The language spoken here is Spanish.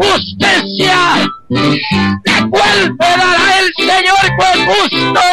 justicia, la cual me dará el Señor con gusto.